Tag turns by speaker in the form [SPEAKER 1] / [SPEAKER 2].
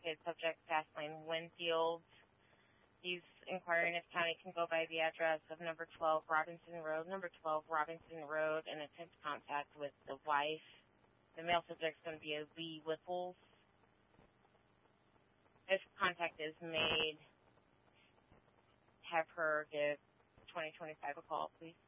[SPEAKER 1] located subject Fastlane Winfield. He's inquiring if county can go by the address of number 12 Robinson Road, and attempt contact with the wife. The male subject's going to be a Lee Whipples. If contact is made, have her give 2025 a call, please.